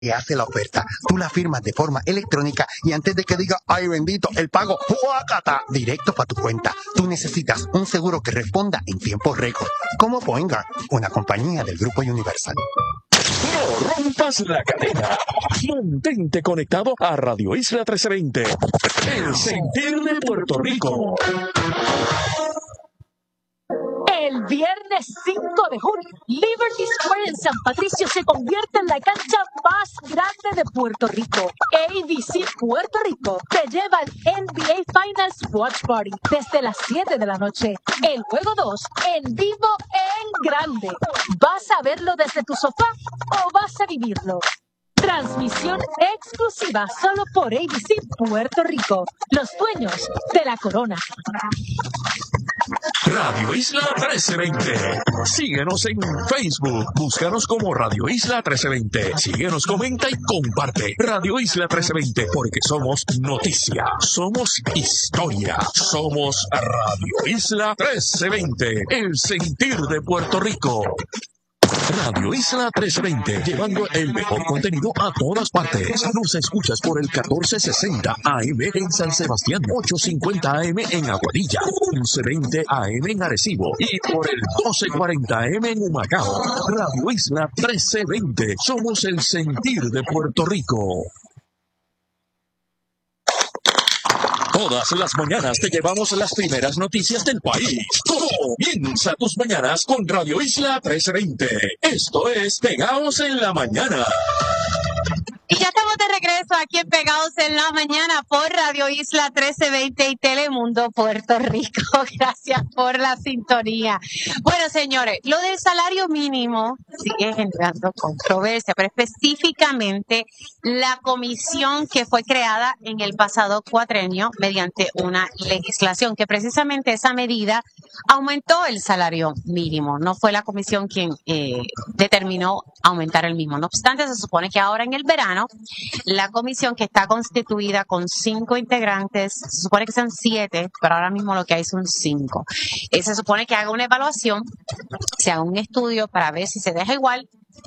que hace la oferta. Tú la firmas de forma electrónica y antes de que diga, ay bendito, el pago, ¡fuácata!, directo para tu cuenta. Tú necesitas un seguro que responda en tiempo récord. Como Boingar, una compañía del Grupo Universal. No rompas la cadena. Mantente conectado a Radio Isla 1320. El sentir de Puerto Rico. El viernes 5 de junio, Liberty Square en San Patricio se convierte en la cancha más grande de Puerto Rico. ABC Puerto Rico te lleva al NBA Finals Watch Party desde las 7 de la noche. El juego 2 en vivo en grande. ¿Vas a verlo desde tu sofá o vas a vivirlo? Transmisión exclusiva solo por ABC Puerto Rico, los dueños de la corona. Radio Isla 1320. Síguenos en Facebook. Búscanos como Radio Isla 1320. Síguenos, comenta y comparte. Radio Isla 1320, porque somos noticia, somos historia, somos Radio Isla 1320. El sentir de Puerto Rico. Radio Isla 1320, llevando el mejor contenido a todas partes. Nos escuchas por el 1460 AM en San Sebastián, 850 AM en Aguadilla, 1120 AM en Arecibo y por el 1240 AM en Humacao. Radio Isla 1320, somos el sentir de Puerto Rico. Todas las mañanas te llevamos las primeras noticias del país. Comienza tus mañanas con Radio Isla 1320. Esto es Pegados en la Mañana. Y ya estamos de regreso aquí en Pegados en la Mañana por Radio Isla 1320 y Telemundo Puerto Rico. Gracias por la sintonía. Bueno, señores, lo del salario mínimo sigue generando controversia, pero específicamente la comisión que fue creada en el pasado cuatrenio mediante una legislación que precisamente esa medida aumentó el salario mínimo. No fue la comisión quien determinó aumentar el mismo. No obstante, se supone que ahora en el verano la comisión, que está constituida con 5 integrantes, se supone que sean 7, pero ahora mismo lo que hay son 5. Se supone que haga una evaluación, se haga un estudio para ver si se deja igual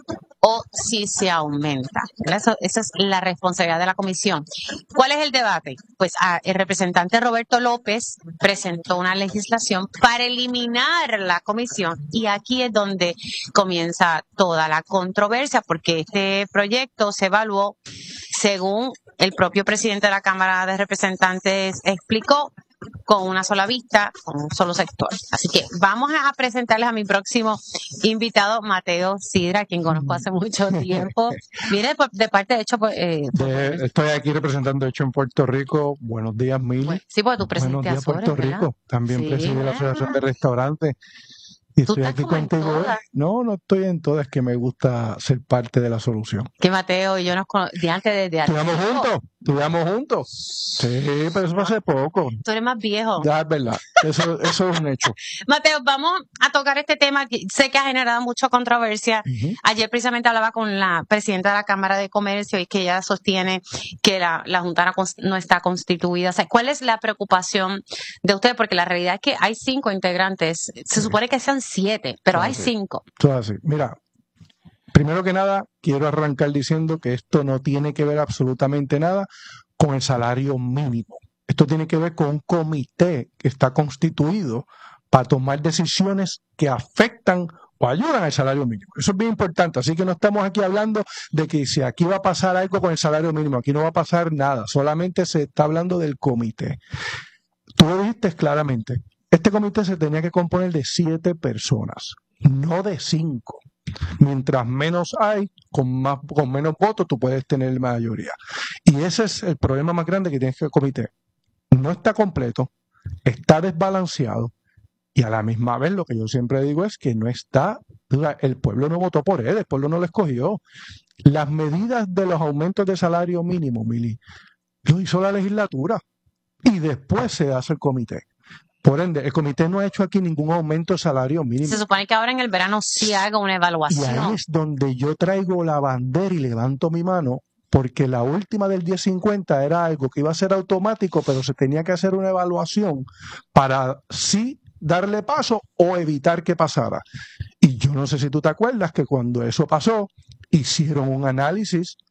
o si se aumenta. Esa es la responsabilidad de la comisión. ¿Cuál es el debate? Pues el representante Roberto López presentó una legislación para eliminar la comisión y aquí es donde comienza toda la controversia porque este proyecto se evaluó según el propio presidente de la Cámara de Representantes explicó, con una sola vista, con un solo sector. Así que vamos a presentarles a mi próximo invitado, Mateo Sidra, a quien conozco hace mucho tiempo. Viene de parte de Hecho. Estoy aquí representando Hecho en Puerto Rico. Buenos días, Mili. Sí, porque tú presentas Buenos días, Puerto Rico. También sí, presidí la Asociación de Restaurantes. Y estoy aquí contigo. No estoy en todas, es que me gusta ser parte de la solución. Que Mateo y yo nos conocemos de antes de ¿Estudiamos juntos? Sí, pero eso fue hace poco. Tú eres más viejo. Ya, es verdad. Eso es un hecho. Mateo, vamos a tocar este tema que sé que ha generado mucha controversia. Ayer precisamente hablaba con la presidenta de la Cámara de Comercio y que ella sostiene que la Junta no está constituida. O sea, ¿cuál es la preocupación de ustedes? Porque la realidad es que hay 5 integrantes. Se supone que sean 7, pero hay 5. Todo así. Mira, primero que nada, quiero arrancar diciendo que esto no tiene que ver absolutamente nada con el salario mínimo. Esto tiene que ver con un comité que está constituido para tomar decisiones que afectan o ayudan al salario mínimo. Eso es bien importante. Así que no estamos aquí hablando de que si aquí va a pasar algo con el salario mínimo. Aquí no va a pasar nada. Solamente se está hablando del comité. Tú lo dijiste claramente. Este comité se tenía que componer de 7 personas, no de 5. Mientras menos hay, con menos votos, tú puedes tener mayoría. Y ese es el problema más grande que tiene este comité. No está completo, está desbalanceado y a la misma vez lo que yo siempre digo es que no está, el pueblo no votó por él, el pueblo no lo escogió. Las medidas de los aumentos de salario mínimo, Mili, lo hizo la legislatura y después se hace el comité. Por ende, el comité no ha hecho aquí ningún aumento de salario mínimo. Se supone que ahora en el verano sí haga una evaluación. Y ahí es donde yo traigo la bandera y levanto mi mano, porque la última del 1050 era algo que iba a ser automático, pero se tenía que hacer una evaluación para sí darle paso o evitar que pasara. Y yo no sé si tú te acuerdas que cuando eso pasó, hicieron un análisis